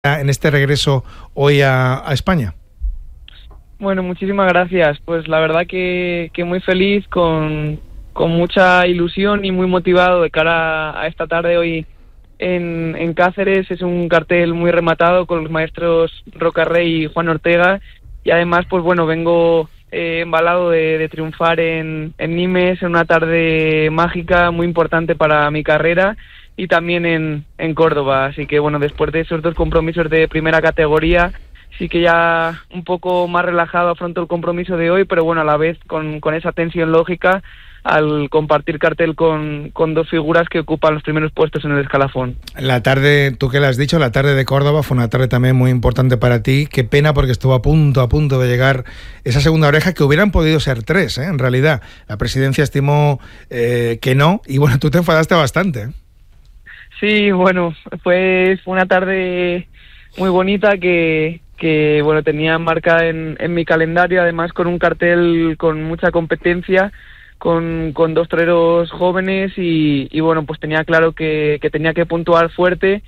en este regreso hoy a España? Bueno, muchísimas gracias. Pues la verdad que muy feliz, con mucha ilusión y muy motivado de cara a esta tarde hoy en Cáceres. Es un cartel muy rematado con los maestros Roca Rey y Juan Ortega, y además pues bueno, vengo embalado de triunfar en Nimes, en una tarde mágica muy importante para mi carrera, y también en Córdoba. Así que bueno, después de esos dos compromisos de primera categoría, sí que ya un poco más relajado afronto el compromiso de hoy, pero bueno, a la vez con esa tensión lógica al compartir cartel con dos figuras que ocupan los primeros puestos en el escalafón. La tarde, tú que le has dicho, la tarde de Córdoba fue una tarde también muy importante para ti. Qué pena, porque estuvo a punto de llegar esa segunda oreja, que hubieran podido ser tres, en realidad. La presidencia estimó que no, y bueno, tú te enfadaste bastante. Sí, bueno, fue una tarde muy bonita que bueno, tenía marcada en mi calendario, además con un cartel con mucha competencia, con dos toreros jóvenes, y bueno, pues tenía claro que tenía que puntuar fuerte.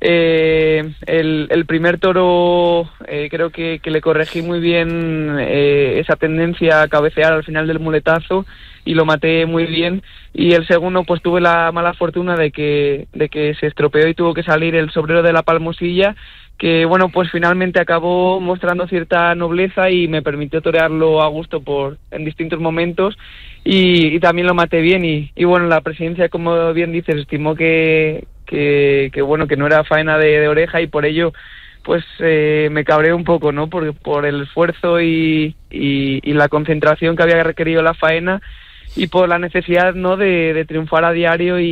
El primer toro creo que le corregí muy bien esa tendencia a cabecear al final del muletazo y lo maté muy bien, y el segundo pues tuve la mala fortuna de que se estropeó y tuvo que salir el sobrero de la Palmosilla, que bueno, pues finalmente acabó mostrando cierta nobleza y me permitió torearlo a gusto en distintos momentos, y también lo maté bien, y bueno, la presidencia, como bien dices, estimó que bueno, que no era faena de oreja, y por ello pues me cabré un poco, ¿no? Por el esfuerzo y la concentración que había requerido la faena, y por la necesidad, ¿no?, de triunfar a diario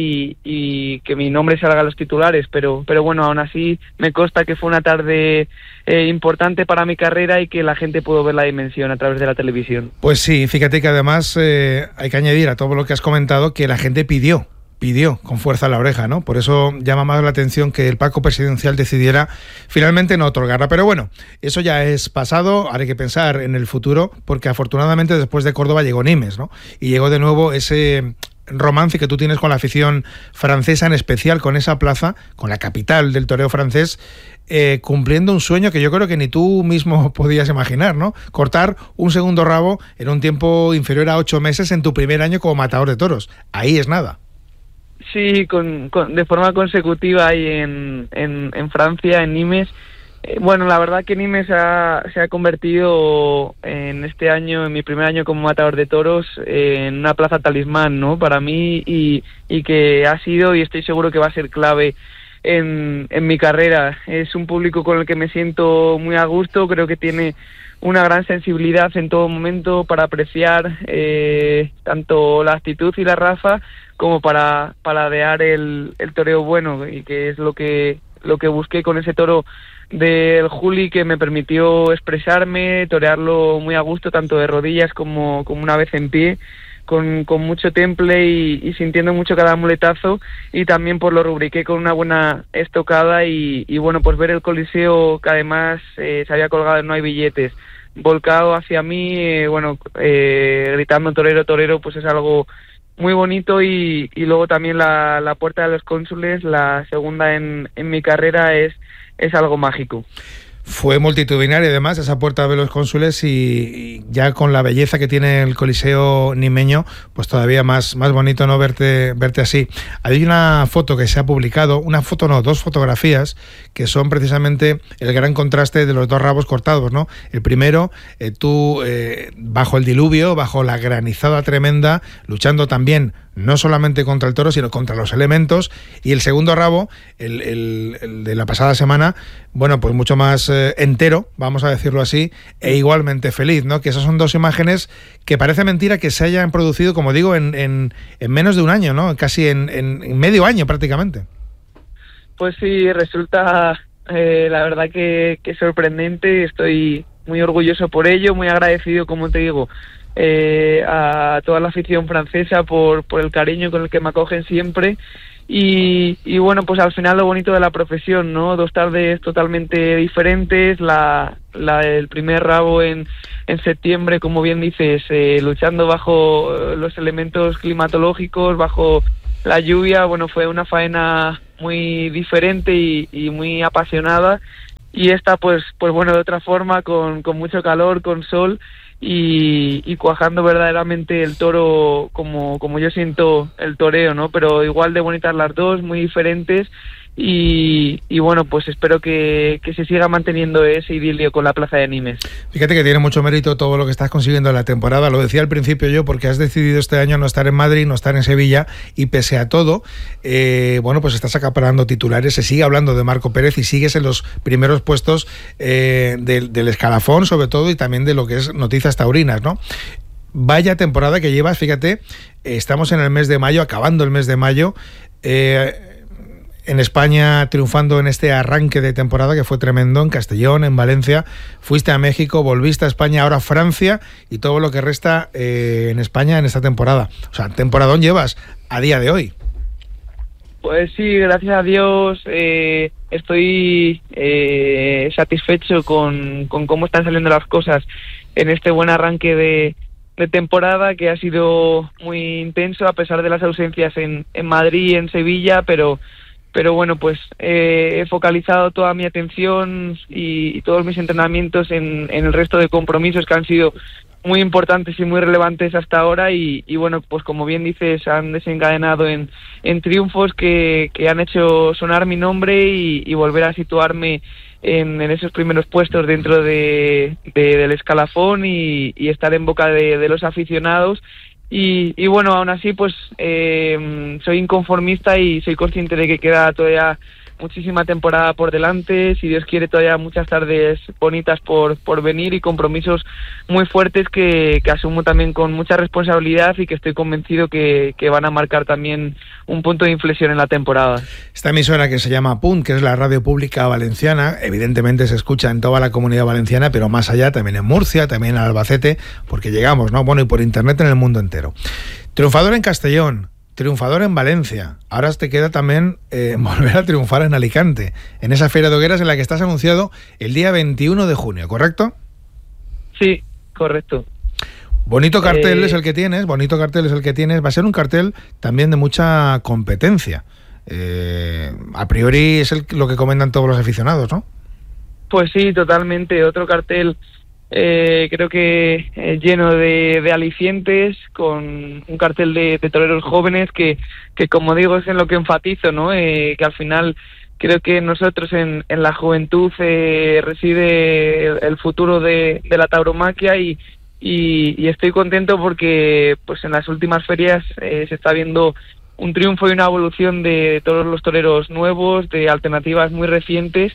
y que mi nombre salga a los titulares, pero bueno, aún así me consta que fue una tarde importante para mi carrera, y que la gente pudo ver la dimensión a través de la televisión. Pues sí, fíjate que además hay que añadir a todo lo que has comentado que la gente pidió con fuerza la oreja, ¿no? Por eso llama más la atención que el palco presidencial decidiera finalmente no otorgarla. Pero bueno, eso ya es pasado, ahora hay que pensar en el futuro, porque afortunadamente después de Córdoba llegó Nimes, ¿no? Y llegó de nuevo ese romance que tú tienes con la afición francesa, en especial con esa plaza, con la capital del toreo francés, cumpliendo un sueño que yo creo que ni tú mismo podías imaginar, ¿no? Cortar un segundo rabo en un tiempo inferior a 8 meses en tu primer año como matador de toros. Ahí es nada. Sí, de forma consecutiva ahí en Francia, en Nimes. Bueno, la verdad que Nimes se ha convertido en este año, en mi primer año como matador de toros, en una plaza talismán, ¿no?, para mí, y que ha sido, y estoy seguro que va a ser clave en mi carrera. Es un público con el que me siento muy a gusto, creo que tiene una gran sensibilidad en todo momento para apreciar tanto la actitud y la raza, como para paladear el toreo bueno, y que es lo que busqué con ese toro del Juli, que me permitió expresarme, torearlo muy a gusto, tanto de rodillas como una vez en pie, con mucho temple y sintiendo mucho cada muletazo, y también pues lo rubriqué con una buena estocada, y bueno, pues ver el coliseo, que además se había colgado en No hay billetes, volcado hacia mí, gritando torero, torero, pues es algo muy bonito. Y luego también la Puerta de los Cónsules, la segunda en mi carrera, es algo mágico. Fue multitudinaria además esa Puerta de los Cónsules, y ya con la belleza que tiene el Coliseo nimeño, pues todavía más bonito, ¿no?, verte así. Hay una foto que se ha publicado, dos fotografías, que son precisamente el gran contraste de los dos rabos cortados, ¿no? El primero, tú bajo el diluvio, bajo la granizada tremenda, luchando también no solamente contra el toro, sino contra los elementos, y el segundo rabo, el de la pasada semana, bueno, pues mucho más entero, vamos a decirlo así, e igualmente feliz, ¿no? Que esas son dos imágenes que parece mentira que se hayan producido, como digo, en menos de un año, ¿no? Casi en medio año prácticamente. Pues sí, resulta la verdad que sorprendente. Estoy muy orgulloso por ello, muy agradecido, como te digo, a toda la afición francesa por el cariño con el que me acogen siempre. Y bueno, pues al final lo bonito de la profesión, ¿no? Dos tardes totalmente diferentes, la del primer rabo en septiembre, como bien dices, luchando bajo los elementos climatológicos, bajo la lluvia. Bueno, fue una faena muy diferente y muy apasionada, y esta pues bueno, de otra forma, con mucho calor, con sol, y cuajando verdaderamente el toro como yo siento el toreo, ¿no? Pero igual de bonitas las dos, muy diferentes, y bueno, pues espero que se siga manteniendo ese idilio con la plaza de Nimes. Fíjate que tiene mucho mérito todo lo que estás consiguiendo en la temporada, lo decía al principio yo, porque has decidido este año no estar en Madrid, no estar en Sevilla, y pese a todo, bueno, pues estás acaparando titulares, se sigue hablando de Marco Pérez y sigues en los primeros puestos del escalafón, sobre todo, y también de lo que es Noticias Taurinas, ¿no? Vaya temporada que llevas, fíjate, estamos en el mes de mayo, acabando el mes de mayo, en España triunfando en este arranque de temporada que fue tremendo, en Castellón, en Valencia, fuiste a México, volviste a España, ahora Francia y todo lo que resta en España en esta temporada. O sea, temporadón llevas a día de hoy. Pues sí, gracias a Dios estoy satisfecho con cómo están saliendo las cosas en este buen arranque de temporada, que ha sido muy intenso a pesar de las ausencias en Madrid y en Sevilla, pero bueno, pues he focalizado toda mi atención y todos mis entrenamientos en el resto de compromisos que han sido muy importantes y muy relevantes hasta ahora, y bueno, pues como bien dices, han desencadenado en triunfos que han hecho sonar mi nombre y volver a situarme en esos primeros puestos dentro del escalafón y estar en boca de los aficionados. Y bueno, aún así pues soy inconformista y soy consciente de que queda todavía muchísima temporada por delante, si Dios quiere todavía muchas tardes bonitas por venir y compromisos muy fuertes que asumo también con mucha responsabilidad y que estoy convencido que van a marcar también un punto de inflexión en la temporada. Esta emisora que se llama Punt, que es la radio pública valenciana, evidentemente se escucha en toda la comunidad valenciana, pero más allá, también en Murcia, también en Albacete, porque llegamos, ¿no? Bueno, y por internet en el mundo entero. Triunfador en Castellón, triunfador en Valencia. Ahora te queda también volver a triunfar en Alicante, en esa feria de hogueras en la que estás anunciado el día 21 de junio, ¿correcto? Sí, correcto. Bonito cartel es el que tienes, Va a ser un cartel también de mucha competencia. A priori es lo que comentan todos los aficionados, ¿no? Pues sí, totalmente. Otro cartel creo que lleno de alicientes, con un cartel de toreros jóvenes que como digo es en lo que enfatizo, ¿no? Que al final creo que nosotros en la juventud reside el futuro de la tauromaquia y estoy contento porque pues en las últimas ferias se está viendo un triunfo y una evolución de todos los toreros nuevos, de alternativas muy recientes,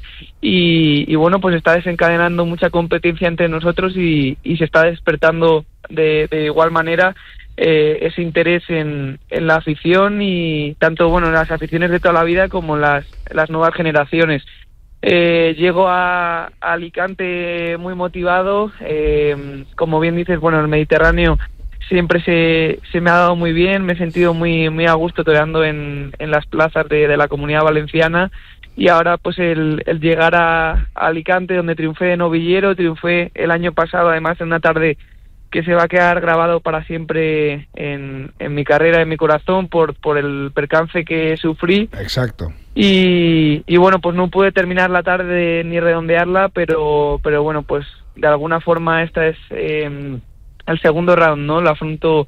y bueno, pues está desencadenando mucha competencia entre nosotros y se está despertando de igual manera ese interés en la afición, y tanto bueno las aficiones de toda la vida como las nuevas generaciones. Llego a Alicante muy motivado, como bien dices, bueno, el Mediterráneo siempre se me ha dado muy bien, me he sentido muy a gusto toreando en las plazas de la Comunidad Valenciana, y ahora pues el llegar a Alicante, donde triunfé de novillero, triunfé el año pasado además en una tarde que se va a quedar grabado para siempre en mi carrera, en mi corazón, por el percance que sufrí. Exacto. Y bueno, pues no pude terminar la tarde ni redondearla, pero bueno, pues de alguna forma esta es el segundo round, ¿no? Lo afronto,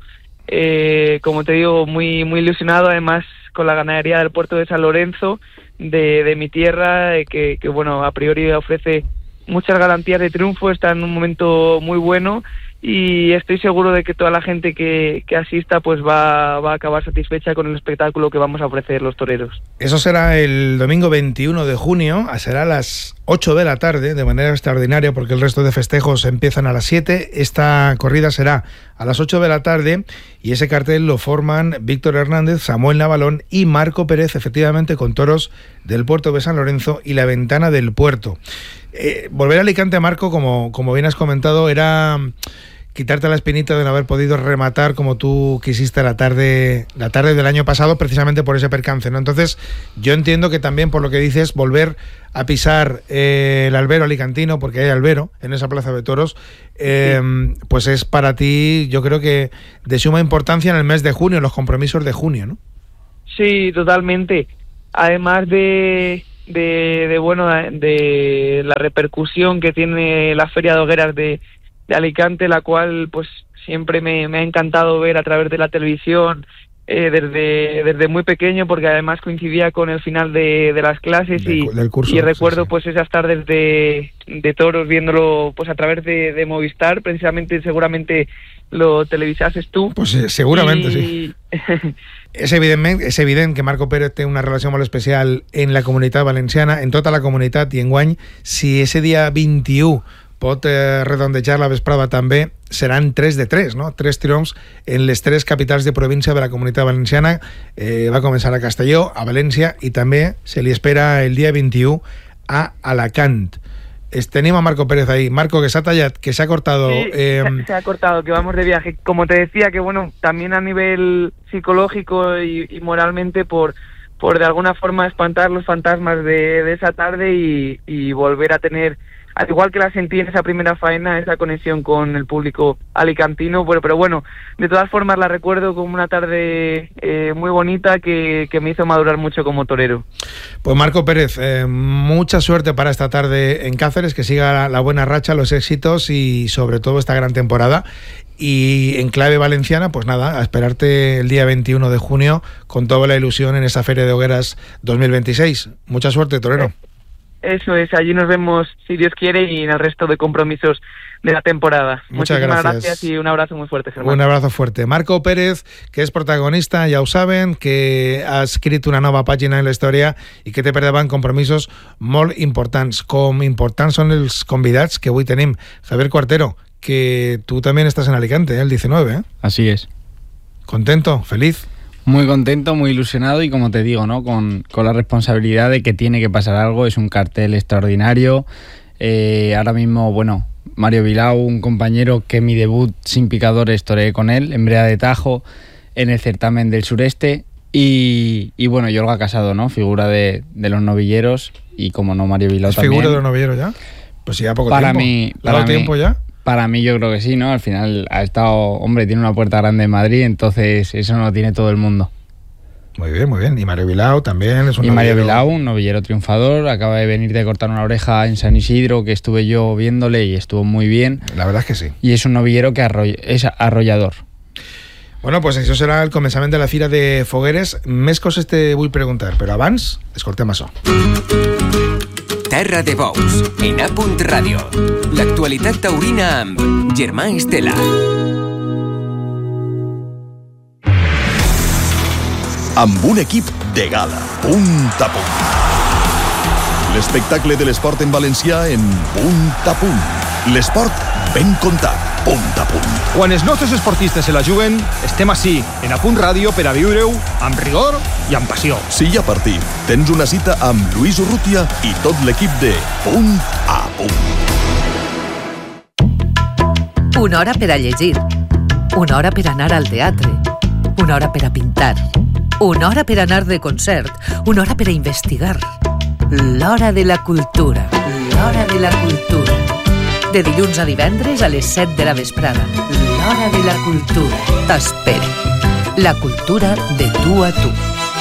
como te digo, muy ilusionado, además con la ganadería del puerto de San Lorenzo, de mi tierra, que bueno, a priori ofrece muchas garantías de triunfo, está en un momento muy bueno, y estoy seguro de que toda la gente que asista pues va a acabar satisfecha con el espectáculo que vamos a ofrecer los toreros. Eso será el domingo 21 de junio, será a las 8 de la tarde, de manera extraordinaria, porque el resto de festejos empiezan a las 7. Esta corrida será a las 8 de la tarde, y ese cartel lo forman Víctor Hernández, Samuel Navalón y Marco Pérez, efectivamente con toros del puerto de San Lorenzo y la Ventana del Puerto. Volver a Alicante, Marco, como bien has comentado, era quitarte la espinita de no haber podido rematar como tú quisiste la tarde del año pasado, precisamente por ese percance, ¿no? Entonces, yo entiendo que también, por lo que dices, volver a pisar el albero alicantino, porque hay albero en esa plaza de toros, pues es para ti, yo creo que de suma importancia en el mes de junio, en los compromisos de junio, ¿no? Sí, totalmente. Además de de la repercusión que tiene la Feria de Hogueras de Alicante, la cual pues siempre me ha encantado ver a través de la televisión desde muy pequeño, porque además coincidía con el final de las clases del curso, y recuerdo sí. Pues esas tardes de toros viéndolo pues a través de Movistar, precisamente, seguramente lo televisases tú. Pues seguramente sí. És evident que Marco Pérez té una relació molt especial en la comunitat valenciana, en tota la comunitat, i enguany, si ese dia 21 pot redondejar la vesprada també, seran 3 de 3, no? 3 triomfs en les 3 capitals de província de la comunitat valenciana. Va començar a Castelló, a València, i també se li espera el dia 21 a Alacant. Tenemos a Marco Pérez ahí. Marco, que se ha tallado, que se ha cortado. Sí, se ha cortado, que vamos de viaje. Como te decía, que bueno, también a nivel psicológico y moralmente por de alguna forma espantar los fantasmas de esa tarde y volver a tener, al igual que la sentí en esa primera faena, esa conexión con el público alicantino. Pero bueno, de todas formas la recuerdo como una tarde muy bonita que me hizo madurar mucho como torero. Pues Marco Pérez, mucha suerte para esta tarde en Cáceres, que siga la buena racha, los éxitos y sobre todo esta gran temporada. Y en clave valenciana, pues nada, a esperarte el día 21 de junio con toda la ilusión en esa Feria de Hogueras 2026. Mucha suerte, torero. Eso es, allí nos vemos, si Dios quiere, y en el resto de compromisos de la temporada. Muchísimas gracias y un abrazo muy fuerte, Germán. Un abrazo fuerte. Marco Pérez, que es protagonista, ja ho saben, que ha escrit una nova pàgina en la història i que té per davant compromisos molt importants. Com importants són els convidats que avui tenim. Javier Cuartero, que tú también estás en Alicante, el 19, ¿eh? Así es. ¿Contento? ¿Feliz? Muy contento, muy ilusionado y, como te digo, ¿no? Con la responsabilidad de que tiene que pasar algo. Es un cartel extraordinario. Ahora mismo, bueno, Mario Bilao, un compañero que mi debut sin picadores toreé con él, en Brea de Tajo, en el certamen del sureste. Y bueno, y Olga Casado, ¿no? Figura de los novilleros, y como no, Mario Bilao también. ¿Figura de los novilleros ya? Pues ya poco para tiempo. ¿Ha dado tiempo ya? Para mí yo creo que sí, ¿no? Al final ha estado, hombre, tiene una puerta grande en Madrid, entonces eso no lo tiene todo el mundo. Muy bien, muy bien. Y Mario Bilao también es un novillero. Y Mario Bilao, un novillero triunfador, acaba de venir de cortar una oreja en San Isidro, que estuve yo viéndole y estuvo muy bien. La verdad es que sí. Y es un novillero que es arrollador. Bueno, pues això serà el començament de la Fira de Fogueres. Més coses te vull preguntar, però abans, escoltem això. Terra de Bous, en A. Ràdio. L'actualitat taurina amb Germà Estela. Amb un equip de gala, punt a punt. L'espectacle de l'esport en valencià en punt a punt. L'esport ben contat, punt a punt. Quan els nostres esportistes se la juguen, estem ací, en A. Ràdio, per a viure-ho amb rigor i amb passió. Si hi ha partit, tens una cita amb Lluís Urrutia i tot l'equip de Punt a Punt. Una hora per a llegir, una hora per anar al teatre, una hora per a pintar, una hora per anar de concert, una hora per a investigar. L'hora de la cultura, l'hora de la cultura. De dilluns a divendres a les 7 de la vesprada. L'hora de la cultura. T'espera. La cultura de tu a tu.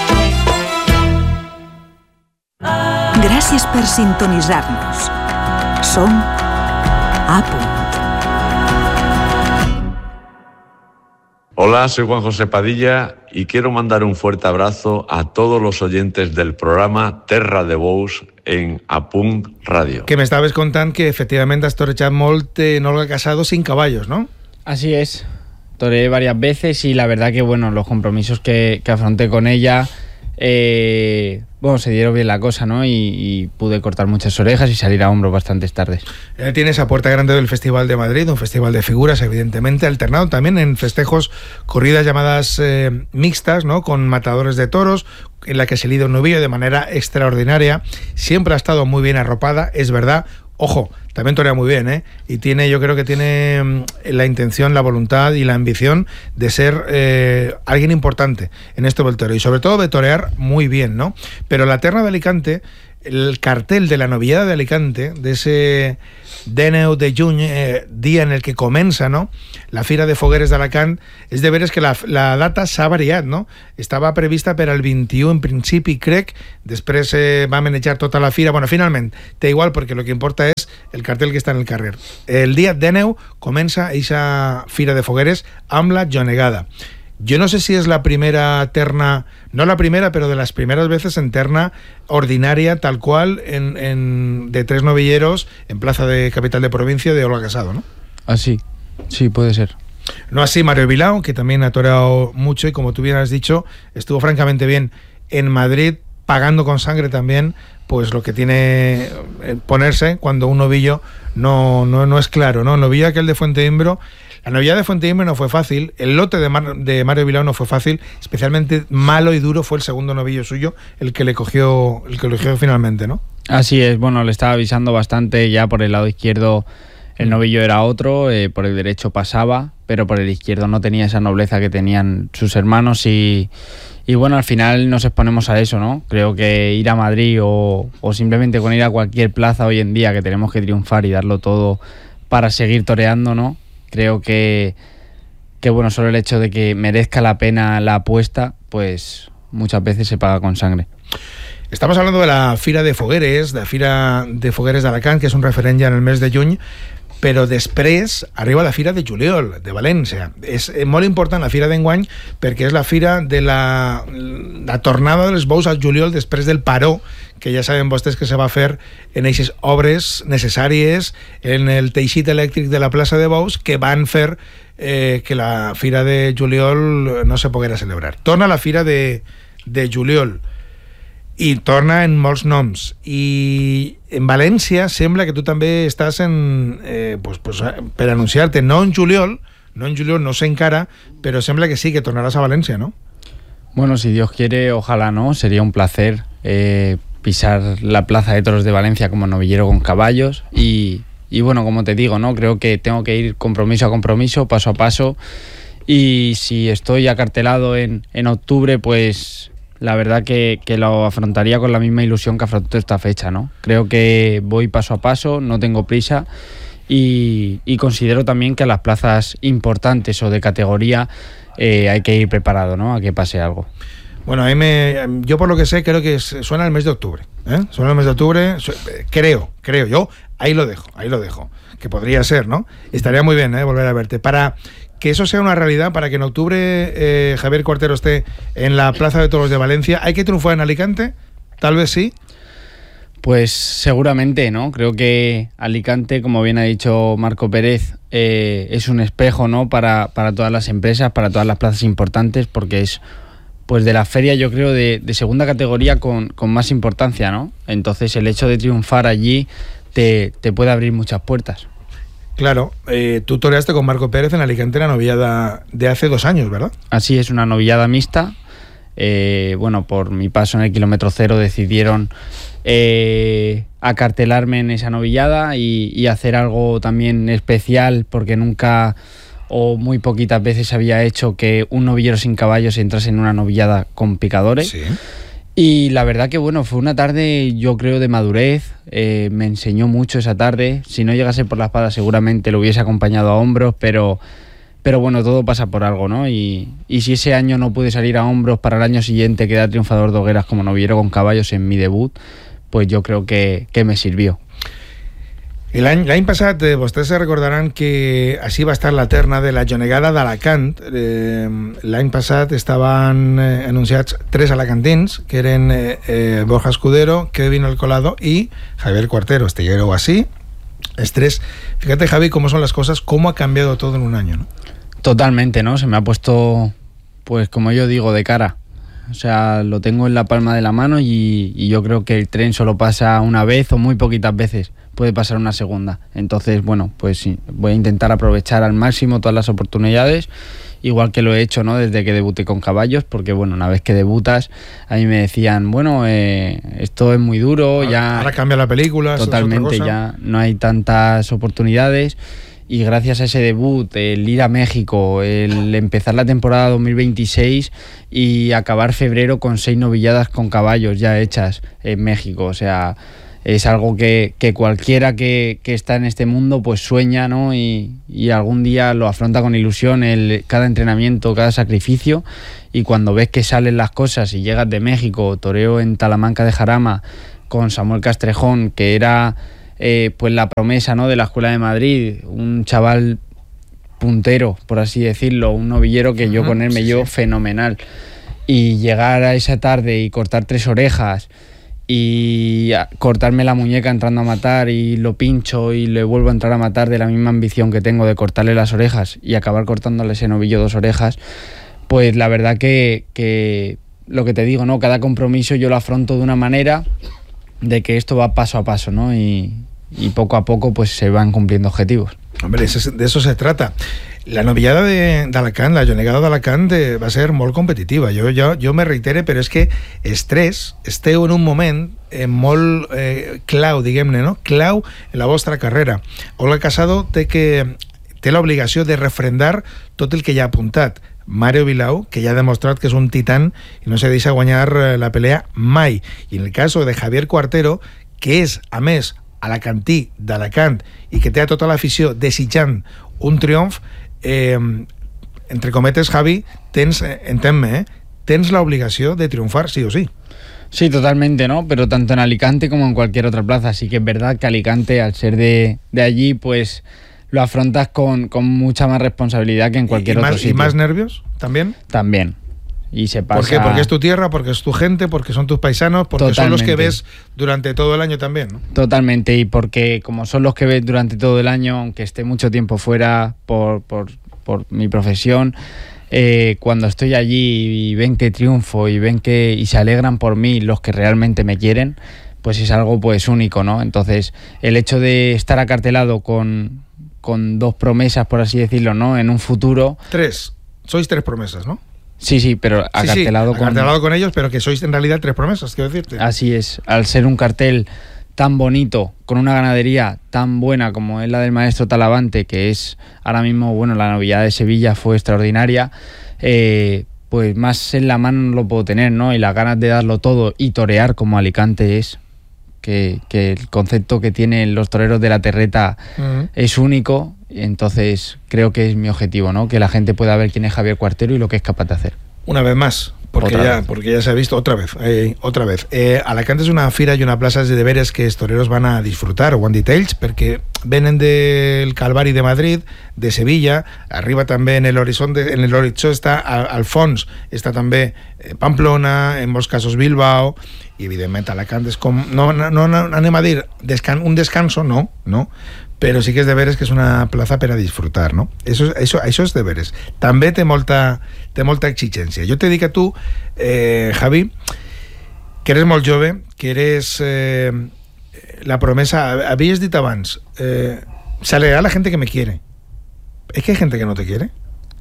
Gràcies per sintonitzar-nos. Som A. Hola, soy Juan José Padilla y quiero mandar un fuerte abrazo a todos los oyentes del programa Terra de Bous en A. Ràdio. Que me estabas contando que efectivamente has torejado molt en Olga Casado sin caballos, ¿no? Así es. Toreé varias veces y la verdad que, bueno, los compromisos que afronté con ella, bueno, se dieron bien la cosa, ¿no? Y pude cortar muchas orejas y salir a hombros bastantes tardes. Tiene esa puerta grande del Festival de Madrid, un festival de figuras, evidentemente, alternado también en festejos, corridas llamadas mixtas, ¿no? Con matadores de toros, en la que se lida un novillo de manera extraordinaria. Siempre ha estado muy bien arropada, es verdad. Ojo, también torea muy bien, ¿eh? Y yo creo que tiene la intención, la voluntad y la ambición de ser alguien importante en este voltero y sobre todo de torear muy bien, ¿no? Pero la terna de Alicante el cartel de la novillada de Alicante, de ese 19 de juny, dia en el que comença, no?, la Fira de Fogueres d'Alacant, és de veres que la data s'ha variat, no? Estava prevista per al 21 en principi, crec, després va manejar tota la fira. Bueno, finalment, té igual, perquè el que importa és el cartel que està en el carrer. El dia 19 comença aquesta Fira de Fogueres amb la Jonegada. Yo no sé si es la primera terna, no la primera, pero de las primeras veces en terna ordinaria, tal cual, de 3 novilleros en Plaza de Capital de Provincia de Olga Casado, ¿no? Así, sí, puede ser. No así Mario Bilao, que también ha toreado mucho y, como tú bien has dicho, estuvo francamente bien en Madrid, pagando con sangre también, pues lo que tiene ponerse cuando un novillo no es claro, ¿no? El novillo aquel de Fuenteimbro, la novillada de Fuenteimbro no fue fácil, el lote de Mario Bilao no fue fácil, especialmente malo y duro fue el segundo novillo suyo, el que le cogió finalmente, ¿no? Así es, bueno, le estaba avisando bastante, ya por el lado izquierdo el novillo era otro, por el derecho pasaba, pero por el izquierdo no tenía esa nobleza que tenían sus hermanos y bueno, al final nos exponemos a eso, ¿no? Creo que ir a Madrid o simplemente con ir a cualquier plaza hoy en día, que tenemos que triunfar y darlo todo para seguir toreando, ¿no? Creo que bueno, solo el hecho de que merezca la pena la apuesta, pues muchas veces se paga con sangre. Estamos hablando de la Fira de Fogueres, de la Fira de Fogueres d'Alacant, que és un referent ja en el mes de juny, però després arriba la Fira de Juliol, de València. És molt important la Fira d'enguany perquè és la Fira de la tornada dels bous al juliol després del paró, que ja saben vostès que se va fer en aquestes obres necessàries en el teixit elèctric de la plaça de Bous, que van fer que la Fira de Juliol no se poguera celebrar. Torna la Fira de Juliol i torna en molts noms, i en València sembla que tu també estàs per anunciar-te, no en juliol, no sé encara, però sembla que sí, que tornaràs a València, ¿no? Bueno, si Dios quiere, ojalá, ¿no? Sería un placer pisar la Plaza de Toros de Valencia como novillero con caballos y bueno, como te digo, ¿no? Creo que tengo que ir compromiso a compromiso, paso a paso, y si estoy acartelado en octubre, pues la verdad que lo afrontaría con la misma ilusión que afronto esta fecha, ¿no? Creo que voy paso a paso, no tengo prisa y considero también que a las plazas importantes o de categoría hay que ir preparado, ¿no? A que pase algo. Bueno, yo por lo que sé creo que suena el mes de octubre, ¿eh? Suena el mes de octubre, creo yo, ahí lo dejo, que podría ser, ¿no? Estaría muy bien, volver a verte. Para que eso sea una realidad, para que en octubre Javier Cuartero esté en la Plaza de Toros de Valencia, ¿hay que triunfar en Alicante? Tal vez sí. Pues seguramente, ¿no? Creo que Alicante, como bien ha dicho Marco Pérez, es un espejo, ¿no? Para todas las empresas, para todas las plazas importantes, porque es, pues, de la feria, yo creo, de segunda categoría con más importancia, ¿no? Entonces el hecho de triunfar allí te puede abrir muchas puertas. Claro, tú toreaste con Marco Pérez en Alicante la novillada de hace 2 años, ¿verdad? Así es, una novillada mixta. Bueno, por mi paso en el kilómetro 0 decidieron acartelarme en esa novillada y hacer algo también especial, porque nunca o muy poquitas veces había hecho que un novillero sin caballos entrase en una novillada con picadores. Sí. Y la verdad que bueno, fue una tarde, yo creo, de madurez. Me enseñó mucho esa tarde. Si no llegase por la espada seguramente lo hubiese acompañado a hombros, pero bueno, todo pasa por algo, ¿no? Y si ese año no pude salir a hombros, para el año siguiente quedar triunfador de hogueras como novillero con caballos en mi debut, pues yo creo que me sirvió. L'any passat, vostès se recordaran que així va estar la terna de la Jonegada d'Alacant. L'any passat estaven anunciats 3 alacantins, que eren Borja Escudero, Kevin Alcolado y Javier Cuartero. Estiguero así, es 3. Fíjate, Javi, cómo son las cosas, cómo ha cambiado todo en un año, ¿no? Totalmente, ¿no? Se me ha puesto, pues como yo digo, de cara. O sea, lo tengo en la palma de la mano y yo creo que el tren solo pasa una vez o muy poquitas veces. Puede pasar una segunda. Entonces, bueno, pues sí, voy a intentar aprovechar al máximo todas las oportunidades, igual que lo he hecho, ¿no? Desde que debuté con caballos, porque bueno, una vez que debutas, a mí me decían, bueno, esto es muy duro, ya... Ahora cambia la película. Totalmente, ya no hay tantas oportunidades. y gracias a ese debut, el ir a México, el empezar la temporada 2026 y acabar febrero con 6 novilladas con caballos ya hechas en México, o sea, es algo que cualquiera que está en este mundo pues sueña, ¿no? Y algún día lo afronta con ilusión, cada entrenamiento, cada sacrificio, y cuando ves que salen las cosas y llegas de México, toreo en Talamanca de Jarama con Samuel Castrejón, que era pues la promesa, ¿no?, de la Escuela de Madrid, un chaval puntero, por así decirlo, un novillero que yo con él me llevo fenomenal, y llegar a esa tarde y cortar 3 orejas y cortarme la muñeca entrando a matar y lo pincho y le vuelvo a entrar a matar de la misma ambición que tengo de cortarle las orejas y acabar cortándole ese novillo 2 orejas, pues la verdad que lo que te digo, ¿no?, cada compromiso yo lo afronto de una manera de que esto va paso a paso, ¿no? Y poco a poco pues se van cumpliendo objetivos. Hombre, de eso se trata. La novillada d'Alacant, la Jonegada d'Alacant va ser molt competitiva. Jo me reitere, però és que esteu en un moment molt clau, diguem-ne, no? Clau en la vostra carrera. Olga Casado té l'obligació de refrendar tot el que ja ha apuntat. Mario Vilau, que ja ha demostrat que és un titán i no se deixa guanyar la pelea mai. I en el cas de Javier Cuartero, que és, a més, alacantí d'Alacant i que té a tota l'afició desitjant un triomf, entre cometes, Javi, entén-me, tens la obligación de triunfar sí o sí. Sí, totalmente, ¿no? Pero tanto en Alicante como en cualquier otra plaza. Sí que es verdad que Alicante, al ser de allí, pues lo afrontas con mucha más responsabilidad que en cualquier otro sitio. ¿Y más nervios también? También. Y se pasa... ¿Por qué? Porque es tu tierra, porque es tu gente, porque son tus paisanos, porque son los que ves durante todo el año también, ¿no? Totalmente, y porque como son los que ves durante todo el año, aunque esté mucho tiempo fuera por mi profesión, cuando estoy allí y ven que triunfo y ven que y se alegran por mí los que realmente me quieren, pues es algo pues único, ¿no? Entonces, el hecho de estar acartelado con 2 promesas, por así decirlo, ¿no?, en un futuro... 3. Sois 3 promesas, ¿no? Sí, pero acartelado con ellos, pero que sois en realidad 3 promesas, quiero decirte. Así es, al ser un cartel tan bonito, con una ganadería tan buena como es la del maestro Talavante, que es ahora mismo, bueno, la novillada de Sevilla fue extraordinaria, pues más en la mano no lo puedo tener, ¿no? Y las ganas de darlo todo y torear como Alicante es, que el concepto que tienen los toreros de la terreta es único. Entonces creo que es mi objetivo, ¿no?, que la gente pueda ver quién es Javier Cuartero y lo que es capaz de hacer. Una vez más, porque ya se ha visto otra vez. Alacant és una fira i una plaça de deberes que els toreros van a disfrutar, One Details, perquè venen del Calvari de Madrid, de Sevilla, arriba també en l'horitzó està al fons, està també Pamplona, en molts casos Bilbao, i evidentment Alacant és com, no anem a dir un descanso, no, però sí que és de veres que és una plaça per a disfrutar, no? Això és de veres. També té molta exigència. Jo te dic a tu, Javi, que eres molt jove, que eres la promesa... Havies dit abans, se alegrará la gente que me quiere. ¿Es que hay gente que no te quiere?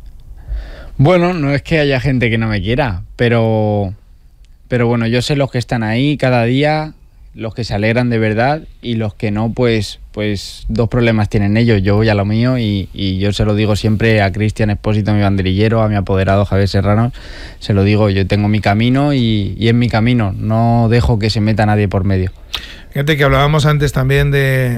Bueno, no es que haya gente que no me quiera, pero bueno, yo sé los que están ahí cada día, los que se alegran de verdad, y los que no, pues 2 problemas tienen ellos. Yo voy a lo mío y yo se lo digo siempre a Cristian Espósito, mi banderillero, a mi apoderado Javier Serrano, se lo digo, yo tengo mi camino y es mi camino, no dejo que se meta nadie por medio. Fíjate que hablábamos antes también de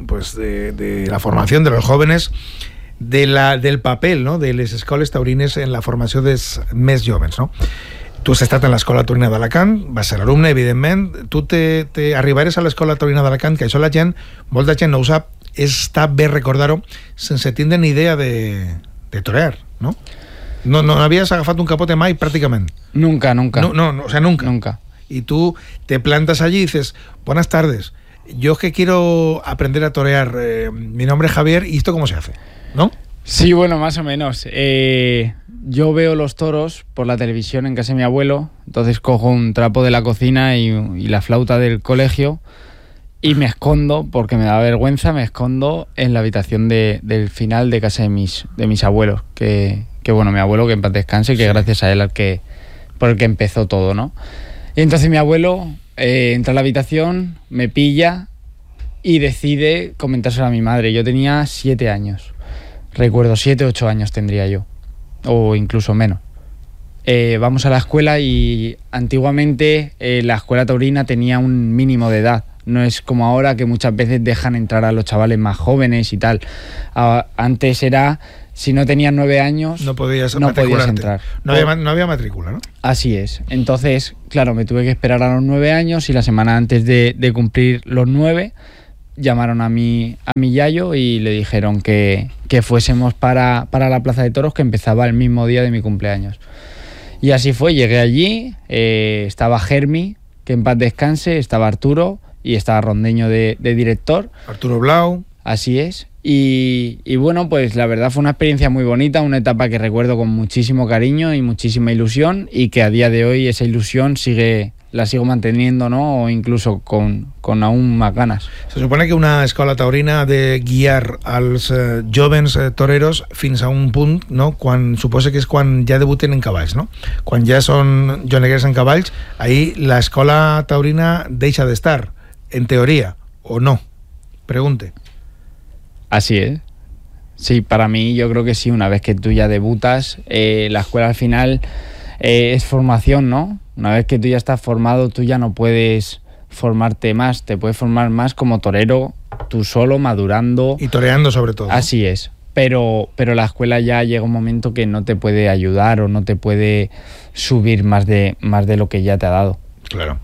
la formación de los jóvenes, del papel, no?, de les escoles taurines en la formació dels més jóvens, no? Tu has estat en l'Escola Taurina d'Alacant, vas ser alumne, evidentment. Tu arribares a l'Escola Taurina d'Alacant, que això molta gent no ho sap, està bé recordar-ho, sense tindre ni idea de torear, ¿no? No havies agafat un capote mai, pràcticament. Nunca. No, o sea, nunca. Y tú te plantas allí y dices, buenas tardes, yo es que quiero aprender a torear, mi nombre es Javier, ¿y esto cómo se hace? ¿No? Sí, bueno, más o menos. Yo veo los toros por la televisión en casa de mi abuelo, entonces cojo un trapo de la cocina y la flauta del colegio y me escondo, porque me da vergüenza, me escondo en la habitación del final de casa de mis abuelos, que bueno, mi abuelo, que en paz descanse, que gracias a él por el que empezó todo, ¿no? Y entonces mi abuelo entra a la habitación, me pilla y decide comentárselo a mi madre. Yo tenía 7 años, recuerdo, 7, 8 años tendría yo, o incluso menos. Vamos a la escuela y antiguamente la escuela taurina tenía un mínimo de edad. No es como ahora que muchas veces dejan entrar a los chavales más jóvenes y tal. Antes era, si no tenías 9 años, no podías entrar. No había matrícula, ¿no? Así es. Entonces, claro, me tuve que esperar a los 9 años y la semana antes de cumplir los 9, llamaron a mi yayo y le dijeron que fuésemos para la Plaza de Toros, que empezaba el mismo día de mi cumpleaños. Y así fue, llegué allí, estaba Germi, que en paz descanse, estaba Arturo y estaba Rondeño de director. Arturo Blau. Así es. Y bueno, pues la verdad fue una experiencia muy bonita, una etapa que recuerdo con muchísimo cariño y muchísima ilusión, y que a día de hoy esa ilusión la sigo manteniendo, ¿no? O incluso con aún más ganas. Se supone que una escola taurina ha de guiar als jovens toreros fins a un punt, no? Suposo que és quan ja debuten en cavalls, no? Quan ja són joneguers en cavalls, ahí la escola taurina deixa de estar, en teoría, ¿o no? Pregunte. Así es. Sí, para mí yo creo que sí, una vez que tú ya debutas, la escuela al final es formación, ¿no? Una vez que tú ya estás formado, tú ya no puedes formarte más, te puedes formar más como torero, tú solo, madurando. Y toreando sobre todo. Así es. Pero la escuela ya llega un momento que no te puede ayudar o no te puede subir más de lo que ya te ha dado. Claro.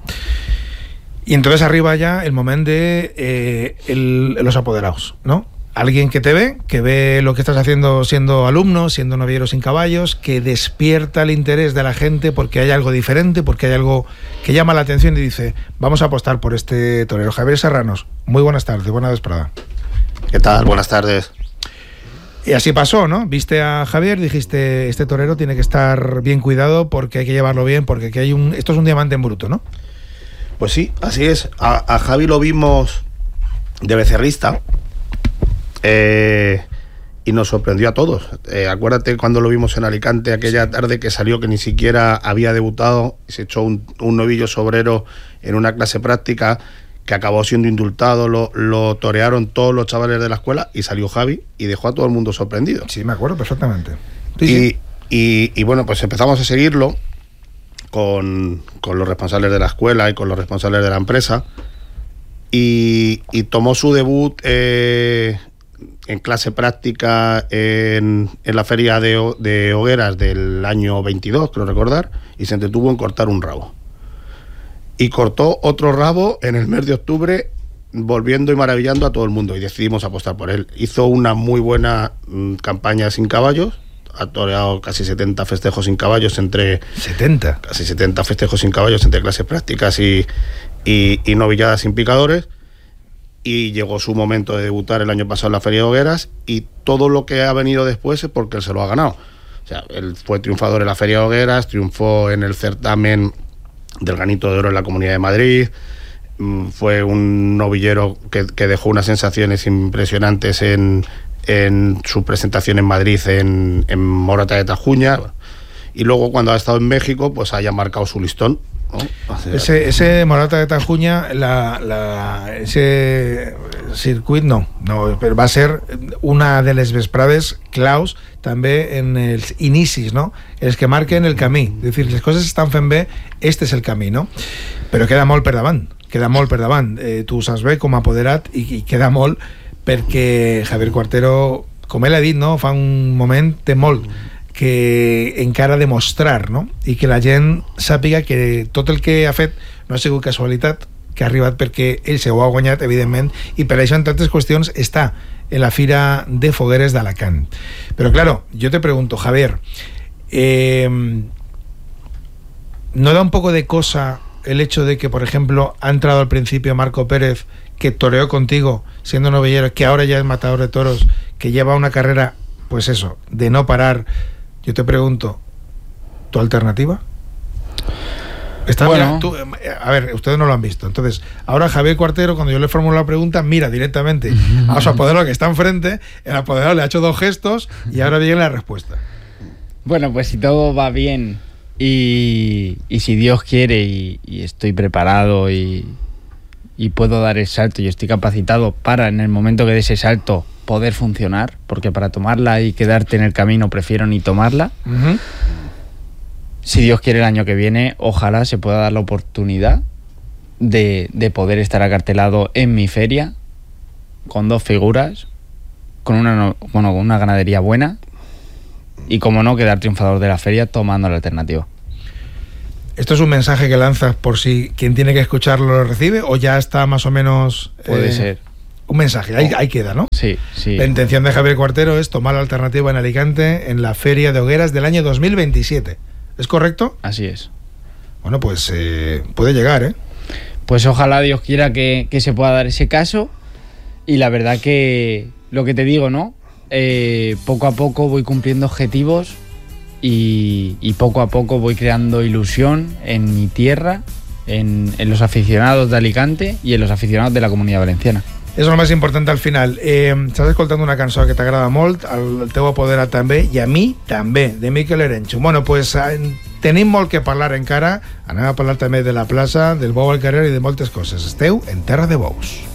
Y entonces arriba ya el momento de los apoderados, ¿no? Alguien que te ve, que ve lo que estás haciendo siendo alumno, siendo novillero sin caballos, que despierta el interés de la gente porque hay algo diferente, porque hay algo que llama la atención y dice, vamos a apostar por este torero. Javier Serranos, muy buenas tardes, buena vesprada. ¿Qué tal? Buenas tardes. Y así pasó, ¿no? Viste a Javier, dijiste, este torero tiene que estar bien cuidado porque hay que llevarlo bien, porque aquí esto es un diamante en bruto, ¿no? Pues sí, así es. A Javi lo vimos de becerrista. Y nos sorprendió a todos. Acuérdate cuando lo vimos en Alicante aquella tarde que salió, que ni siquiera había debutado y se echó un novillo sobrero en una clase práctica que acabó siendo indultado, lo torearon todos los chavales de la escuela y salió Javi y dejó a todo el mundo sorprendido. Sí, me acuerdo perfectamente. Y bueno, pues empezamos a seguirlo con los responsables de la escuela y con los responsables de la empresa, y tomó su debut en clase práctica en la feria de hogueras del año 22, creo recordar, y se entretuvo en cortar un rabo. Y cortó otro rabo en el mes de octubre, volviendo y maravillando a todo el mundo, y decidimos apostar por él. Hizo una muy buena campaña sin caballos, ha toreado casi 70 festejos sin caballos entre... ¿70? Casi 70 festejos sin caballos entre clases prácticas y novilladas sin picadores. Y llegó su momento de debutar el año pasado en la Feria de Hogueras, y todo lo que ha venido después es porque él se lo ha ganado. O sea, él fue triunfador en la Feria de Hogueras, triunfó en el certamen del Granito de Oro en la Comunidad de Madrid, fue un novillero que dejó unas sensaciones impresionantes en su presentación en Madrid en Morata de Tajuña, y luego cuando ha estado en México pues haya marcado su listón, ¿no? Ese Morata de Tajuña, ese circuit no, pero va a ser una de les vesprades claus també en els inicis, no? Els que marquen el camí. És dir, les coses estan fent bé, este és el camí, no? Però queda molt per davant, tu ho saps bé com a apoderat, i queda molt perquè Javier Cuartero, com ell ha dit, no? Fa un moment, té molt que encara demostrar, no? I que la gent sàpiga que tot el que ha fet no ha sigut casualitat, que ha arribat perquè ell se ho ha guanyat, evidentment, i per això, entre altres qüestions, està en la Fira de Fogueres de Alacant. Pero claro, yo te pregunto, Javier, ¿no da un poco de cosa el hecho de que, por ejemplo, ha entrado al principio Marco Pérez, que toreó contigo siendo novillero, que ahora ya es matador de toros, que lleva una carrera, pues eso, de no parar? Yo te pregunto, ¿tu alternativa? Bueno. A ver, ustedes no lo han visto. Entonces, ahora Javier Cuartero, cuando yo le formulo la pregunta, mira directamente a su apoderado que está enfrente, el apoderado le ha hecho 2 gestos y ahora viene la respuesta. Bueno, pues si todo va bien y si Dios quiere y estoy preparado y y puedo dar el salto y estoy capacitado para, en el momento que dé ese salto, poder funcionar, porque para tomarla y quedarte en el camino prefiero ni tomarla. Si Dios quiere, el año que viene, ojalá se pueda dar la oportunidad de poder estar acartelado en mi feria con 2 figuras, con una ganadería buena y, como no, quedar triunfador de la feria tomando la alternativa. ¿Esto es un mensaje que lanzas por si quien tiene que escucharlo lo recibe o ya está más o menos...? Puede ser. Un mensaje, ahí queda, ¿no? Sí, sí. La intención de Javier Cuartero es tomar la alternativa en Alicante en la Feria de Hogueras del año 2027. ¿Es correcto? Así es. Bueno, pues puede llegar, ¿eh? Pues ojalá Dios quiera que se pueda dar ese caso. Y la verdad que, lo que te digo, ¿no? Poco a poco voy cumpliendo objetivos y poco a poco voy creando ilusión en mi tierra, en los aficionados de Alicante y en los aficionados de la Comunidad Valenciana. Eso es lo más importante al final. Estàs escoltant una cançó que t'agrada molt, el teu apoderat també, i a mi també, de Miquel Erenchu. Bueno, pues tenim molt que parlar encara. Anem a parlar també de la plaça, del bou al carrer i de moltes coses. Esteu en Terra de Bous.